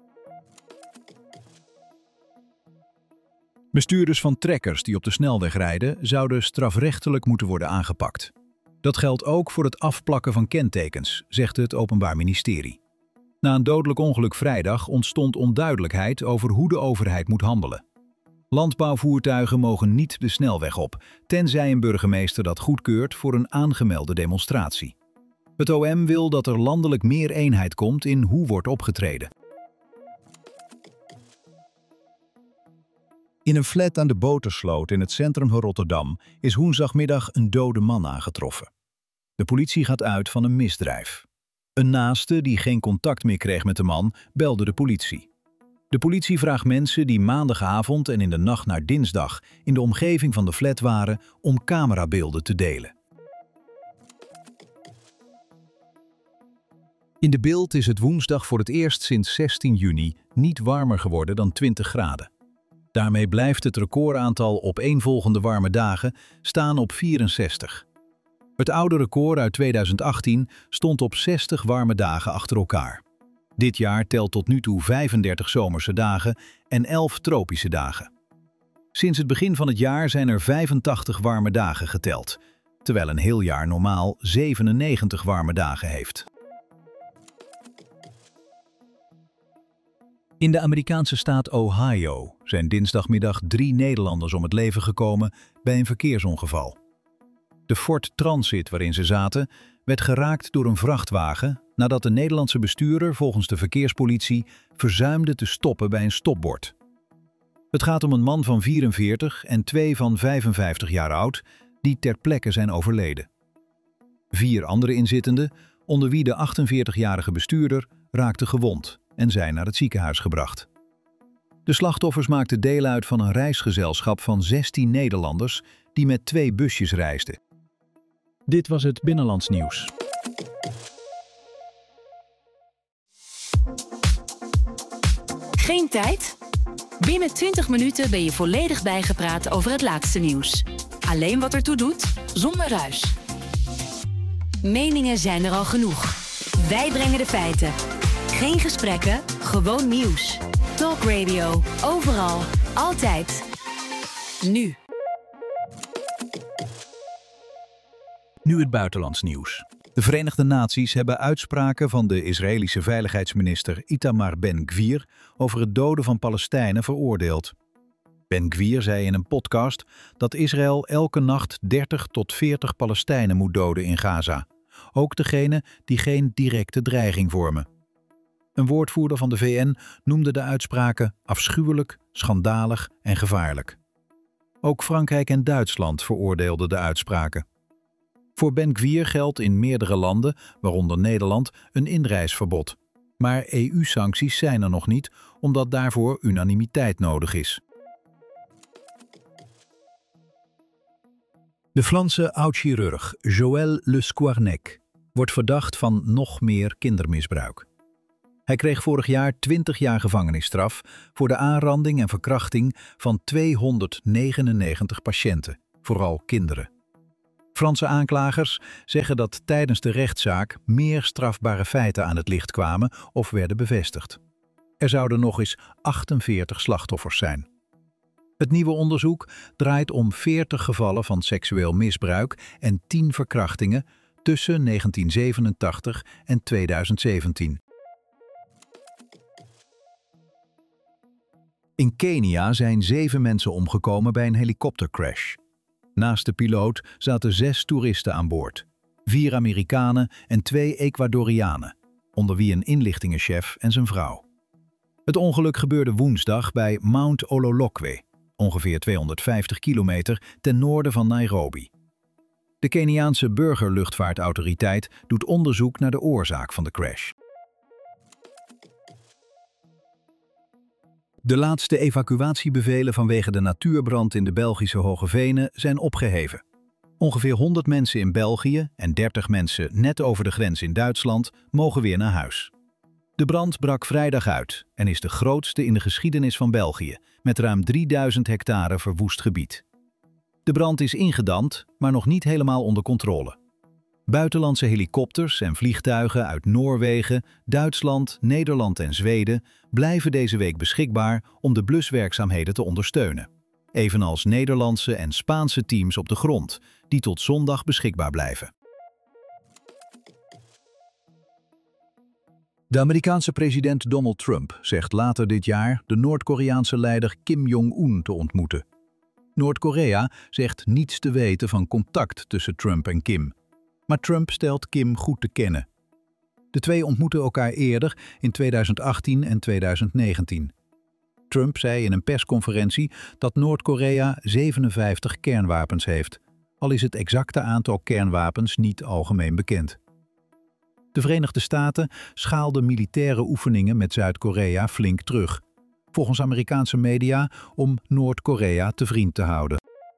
Bestuurders van trekkers die op de snelweg rijden zouden strafrechtelijk moeten worden aangepakt. Dat geldt ook voor het afplakken van kentekens, zegt het Openbaar Ministerie. Na een dodelijk ongeluk vrijdag ontstond onduidelijkheid over hoe de overheid moet handelen. Landbouwvoertuigen mogen niet de snelweg op, tenzij een burgemeester dat goedkeurt voor een aangemelde demonstratie. Het OM wil dat er landelijk meer eenheid komt in hoe wordt opgetreden. In een flat aan de Botersloot in het centrum van Rotterdam is woensdagmiddag een dode man aangetroffen. De politie gaat uit van een misdrijf. Een naaste die geen contact meer kreeg met de man, belde de politie. De politie vraagt mensen die maandagavond en in de nacht naar dinsdag in de omgeving van de flat waren om camerabeelden te delen. In de beeld is het woensdag voor het eerst sinds 16 juni niet warmer geworden dan 20 graden. Daarmee blijft het recordaantal opeenvolgende warme dagen staan op 64. Het oude record uit 2018 stond op 60 warme dagen achter elkaar. Dit jaar telt tot nu toe 35 zomerse dagen en 11 tropische dagen. Sinds het begin van het jaar zijn er 85 warme dagen geteld, terwijl een heel jaar normaal 97 warme dagen heeft. In de Amerikaanse staat Ohio zijn dinsdagmiddag 3 Nederlanders om het leven gekomen bij een verkeersongeval. De Ford Transit waarin ze zaten werd geraakt door een vrachtwagen nadat de Nederlandse bestuurder volgens de verkeerspolitie verzuimde te stoppen bij een stopbord. Het gaat om een man van 44 en 2 van 55 jaar oud die ter plekke zijn overleden. 4 andere inzittenden, onder wie de 48-jarige bestuurder, raakten gewond en zijn naar het ziekenhuis gebracht. De slachtoffers maakten deel uit van een reisgezelschap van 16 Nederlanders die met 2 busjes reisden. Dit was het Binnenlands Nieuws. Geen tijd? Binnen 20 minuten ben je volledig bijgepraat over het laatste nieuws. Alleen wat ertoe doet, zonder ruis. Meningen zijn er al genoeg. Wij brengen de feiten. Geen gesprekken, gewoon nieuws. Talk Radio, overal, altijd. Nu. Nu het buitenlands nieuws. De Verenigde Naties hebben uitspraken van de Israëlische veiligheidsminister Itamar Ben-Gvir over het doden van Palestijnen veroordeeld. Ben-Gvir zei in een podcast dat Israël elke nacht 30 tot 40 Palestijnen moet doden in Gaza. Ook degenen die geen directe dreiging vormen. Een woordvoerder van de VN noemde de uitspraken afschuwelijk, schandalig en gevaarlijk. Ook Frankrijk en Duitsland veroordeelden de uitspraken. Voor Ben-Gvir geldt in meerdere landen, waaronder Nederland, een inreisverbod. Maar EU-sancties zijn er nog niet, omdat daarvoor unanimiteit nodig is. De Franse oud-chirurg Joël Le Squarnec wordt verdacht van nog meer kindermisbruik. Hij kreeg vorig jaar 20 jaar gevangenisstraf voor de aanranding en verkrachting van 299 patiënten, vooral kinderen. Franse aanklagers zeggen dat tijdens de rechtszaak meer strafbare feiten aan het licht kwamen of werden bevestigd. Er zouden nog eens 48 slachtoffers zijn. Het nieuwe onderzoek draait om 40 gevallen van seksueel misbruik en 10 verkrachtingen tussen 1987 en 2017. In Kenia zijn 7 mensen omgekomen bij een helikoptercrash. Naast de piloot zaten 6 toeristen aan boord. 4 Amerikanen en 2 Ecuadorianen, onder wie een inlichtingenchef en zijn vrouw. Het ongeluk gebeurde woensdag bij Mount Ololokwe, ongeveer 250 kilometer ten noorden van Nairobi. De Keniaanse burgerluchtvaartautoriteit doet onderzoek naar de oorzaak van de crash. De laatste evacuatiebevelen vanwege de natuurbrand in de Belgische Hoge Venen zijn opgeheven. Ongeveer 100 mensen in België en 30 mensen net over de grens in Duitsland mogen weer naar huis. De brand brak vrijdag uit en is de grootste in de geschiedenis van België, met ruim 3000 hectare verwoest gebied. De brand is ingedamd, maar nog niet helemaal onder controle. Buitenlandse helikopters en vliegtuigen uit Noorwegen, Duitsland, Nederland en Zweden blijven deze week beschikbaar om de bluswerkzaamheden te ondersteunen. Evenals Nederlandse en Spaanse teams op de grond, die tot zondag beschikbaar blijven. De Amerikaanse president Donald Trump zegt later dit jaar de Noord-Koreaanse leider Kim Jong-un te ontmoeten. Noord-Korea zegt niets te weten van contact tussen Trump en Kim. Maar Trump stelt Kim goed te kennen. De twee ontmoetten elkaar eerder in 2018 en 2019. Trump zei in een persconferentie dat Noord-Korea 57 kernwapens heeft, al is het exacte aantal kernwapens niet algemeen bekend. De Verenigde Staten schaalden militaire oefeningen met Zuid-Korea flink terug, volgens Amerikaanse media om Noord-Korea te vriend te houden.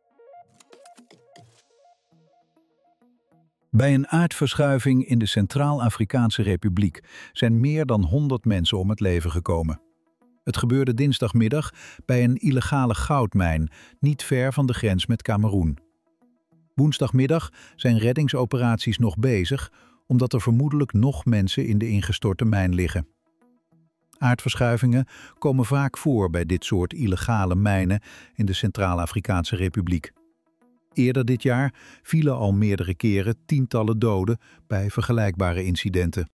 Bij een aardverschuiving in de Centraal-Afrikaanse Republiek zijn meer dan 100 mensen om het leven gekomen. Het gebeurde dinsdagmiddag bij een illegale goudmijn, niet ver van de grens met Kameroen. Woensdagmiddag zijn reddingsoperaties nog bezig, omdat er vermoedelijk nog mensen in de ingestorte mijn liggen. Aardverschuivingen komen vaak voor bij dit soort illegale mijnen in de Centraal-Afrikaanse Republiek. Eerder dit jaar vielen al meerdere keren tientallen doden bij vergelijkbare incidenten.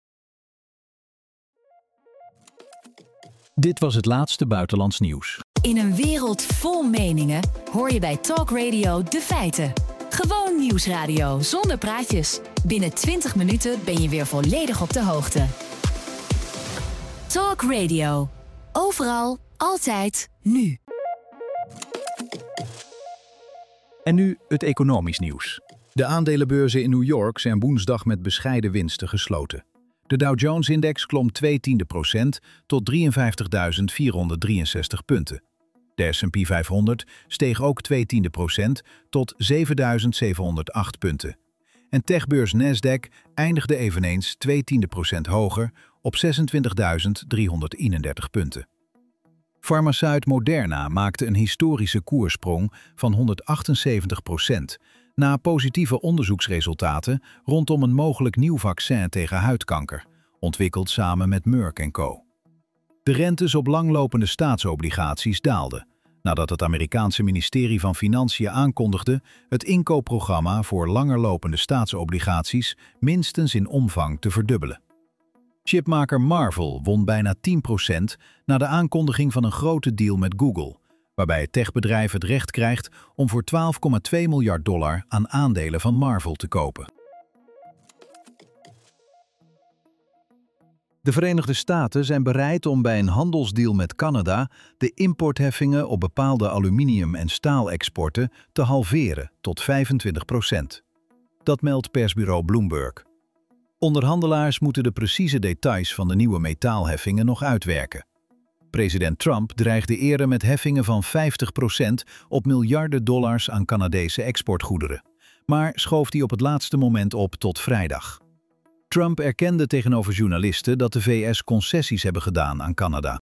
Dit was het laatste buitenlands nieuws. In een wereld vol meningen hoor je bij Talk Radio de feiten. Gewoon nieuwsradio zonder praatjes. Binnen 20 minuten ben je weer volledig op de hoogte. Talk Radio. Overal, altijd, nu. En nu het economisch nieuws. De aandelenbeurzen in New York zijn woensdag met bescheiden winsten gesloten. De Dow Jones-index klom 0,2% tot 53.463 punten. De S&P 500 steeg ook 0,2% tot 7.708 punten. En techbeurs Nasdaq eindigde eveneens 0,2% hoger op 26.331 punten. Farmaceut Moderna maakte een historische koerssprong van 178% na positieve onderzoeksresultaten rondom een mogelijk nieuw vaccin tegen huidkanker, ontwikkeld samen met Merck & Co. De rentes op langlopende staatsobligaties daalden, nadat het Amerikaanse ministerie van Financiën aankondigde het inkoopprogramma voor langerlopende staatsobligaties minstens in omvang te verdubbelen. Chipmaker Marvell won bijna 10% na de aankondiging van een grote deal met Google, waarbij het techbedrijf het recht krijgt om voor $12,2 miljard aan aandelen van Marvell te kopen. De Verenigde Staten zijn bereid om bij een handelsdeal met Canada de importheffingen op bepaalde aluminium- en staalexporten te halveren tot 25%. Dat meldt persbureau Bloomberg. Onderhandelaars moeten de precieze details van de nieuwe metaalheffingen nog uitwerken. President Trump dreigde eerder met heffingen van 50% op miljarden dollars aan Canadese exportgoederen, maar schoof die op het laatste moment op tot vrijdag. Trump erkende tegenover journalisten dat de VS concessies hebben gedaan aan Canada.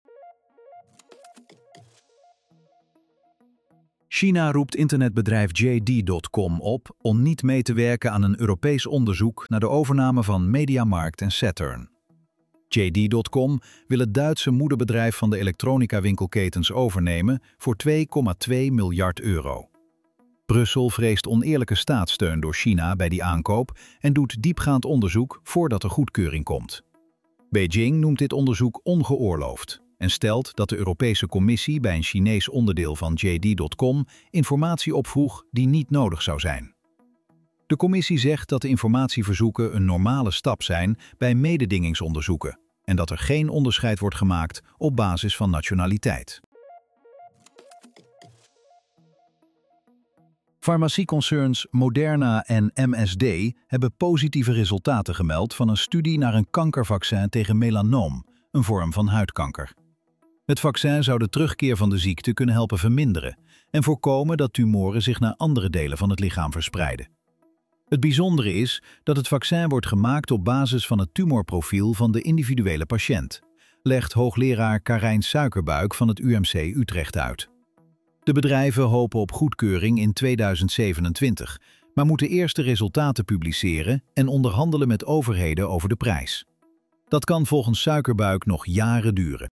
China roept internetbedrijf JD.com op om niet mee te werken aan een Europees onderzoek naar de overname van Mediamarkt en Saturn. JD.com wil het Duitse moederbedrijf van de elektronica-winkelketens overnemen voor €2,2 miljard. Brussel vreest oneerlijke staatssteun door China bij die aankoop en doet diepgaand onderzoek voordat er goedkeuring komt. Beijing noemt dit onderzoek ongeoorloofd en stelt dat de Europese Commissie bij een Chinees onderdeel van JD.com informatie opvroeg die niet nodig zou zijn. De commissie zegt dat de informatieverzoeken een normale stap zijn bij mededingingsonderzoeken en dat er geen onderscheid wordt gemaakt op basis van nationaliteit. Farmacieconcerns Moderna en MSD hebben positieve resultaten gemeld van een studie naar een kankervaccin tegen melanoom, een vorm van huidkanker. Het vaccin zou de terugkeer van de ziekte kunnen helpen verminderen en voorkomen dat tumoren zich naar andere delen van het lichaam verspreiden. Het bijzondere is dat het vaccin wordt gemaakt op basis van het tumorprofiel van de individuele patiënt, legt hoogleraar Karijn Suikerbuik van het UMC Utrecht uit. De bedrijven hopen op goedkeuring in 2027, maar moeten eerst de resultaten publiceren en onderhandelen met overheden over de prijs. Dat kan volgens Suikerbuik nog jaren duren.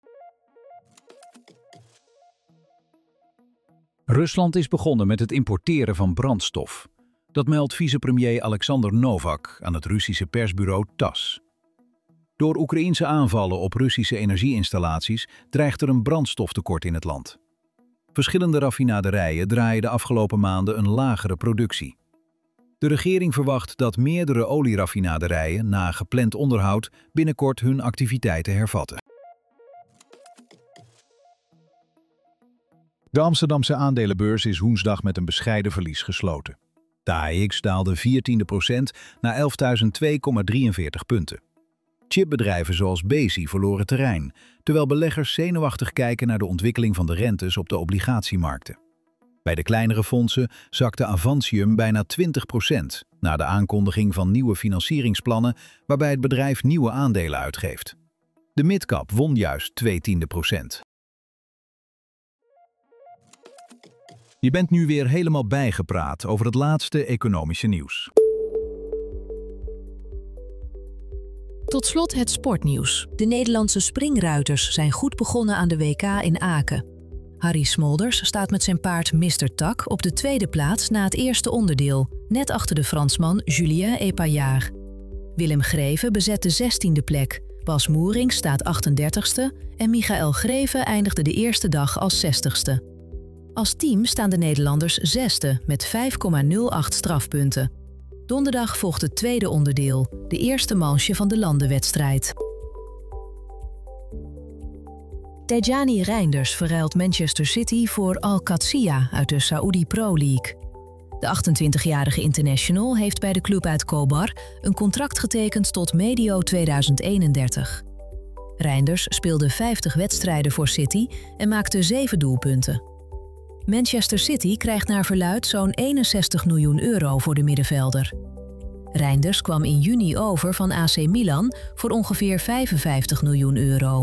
Rusland is begonnen met het importeren van brandstof. Dat meldt vicepremier Alexander Novak aan het Russische persbureau TASS. Door Oekraïense aanvallen op Russische energieinstallaties dreigt er een brandstoftekort in het land. Verschillende raffinaderijen draaien de afgelopen maanden een lagere productie. De regering verwacht dat meerdere olieraffinaderijen na gepland onderhoud binnenkort hun activiteiten hervatten. De Amsterdamse aandelenbeurs is woensdag met een bescheiden verlies gesloten. De AEX daalde 0,14% naar 11.002,43 punten. Chipbedrijven zoals Besi verloren terrein, terwijl beleggers zenuwachtig kijken naar de ontwikkeling van de rentes op de obligatiemarkten. Bij de kleinere fondsen zakte Avantium bijna 20% na de aankondiging van nieuwe financieringsplannen waarbij het bedrijf nieuwe aandelen uitgeeft. De midcap won juist 0,2%. Je bent nu weer helemaal bijgepraat over het laatste economische nieuws. Tot slot het sportnieuws. De Nederlandse springruiters zijn goed begonnen aan de WK in Aken. Harry Smolders staat met zijn paard Mr. Tak op de tweede plaats na het eerste onderdeel, net achter de Fransman Julien Epaillard. Willem Greven bezet de 16e plek, Bas Moering staat 38ste en Michael Greven eindigde de eerste dag als 60ste. Als team staan de Nederlanders 6e met 5,08 strafpunten. Donderdag volgt het tweede onderdeel, de eerste manche van de landenwedstrijd. Tijjani Reinders verruilt Manchester City voor Al-Qadsiya uit de Saudi Pro League. De 28-jarige international heeft bij de club uit Khobar een contract getekend tot medio 2031. Reinders speelde 50 wedstrijden voor City en maakte 7 doelpunten. Manchester City krijgt naar verluidt zo'n €61 miljoen voor de middenvelder. Reinders kwam in juni over van AC Milan voor ongeveer €55 miljoen.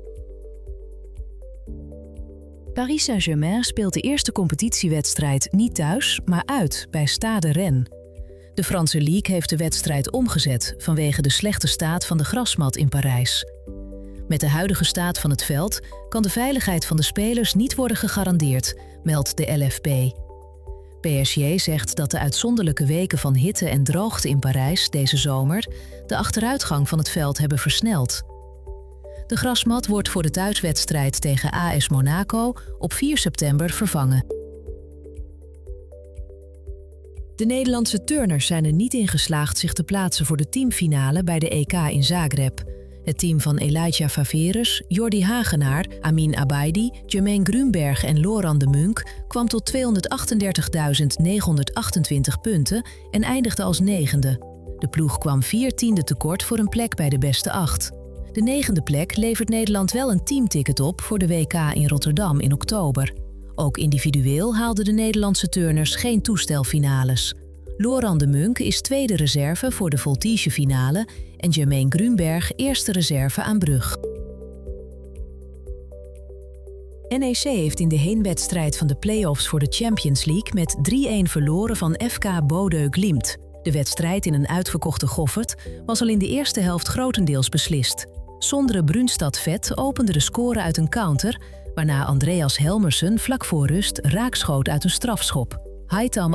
Paris Saint-Germain speelt de eerste competitiewedstrijd niet thuis, maar uit bij Stade Rennes. De Franse League heeft de wedstrijd omgezet vanwege de slechte staat van de grasmat in Parijs. Met de huidige staat van het veld kan de veiligheid van de spelers niet worden gegarandeerd, meldt de LFP. PSG zegt dat de uitzonderlijke weken van hitte en droogte in Parijs deze zomer de achteruitgang van het veld hebben versneld. De grasmat wordt voor de thuiswedstrijd tegen AS Monaco op 4 september vervangen. De Nederlandse turners zijn er niet in geslaagd zich te plaatsen voor de teamfinale bij de EK in Zagreb. Het team van Elijah Faverus, Jordi Hagenaar, Amin Abaidi, Jermaine Grunberg en Laurent de Munk kwam tot 238.928 punten en eindigde als 9e. De ploeg kwam 4/10 tekort voor een plek bij de beste 8. De 9e plek levert Nederland wel een teamticket op voor de WK in Rotterdam in oktober. Ook individueel haalden de Nederlandse turners geen toestelfinales. Laurent de Munk is tweede reserve voor de Voltige-finale en Jermaine Grunberg eerste reserve aan Brugge. NEC heeft in de heenwedstrijd van de play-offs voor de Champions League met 3-1 verloren van FK Bodø Glimt. De wedstrijd in een uitverkochte Goffert was al in de eerste helft grotendeels beslist. Sondre Brunstad-Vet opende de score uit een counter, waarna Andreas Helmersen vlak voor rust raakschoot uit een strafschop. Haitham